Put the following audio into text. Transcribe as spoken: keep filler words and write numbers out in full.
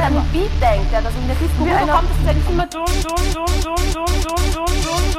an den Beat denkt, ja, dass in der Disco Wie einer... kommt es, dass ich immer dumm, dumm, dumm, dumm, dumm, dumm, dumm, dumm,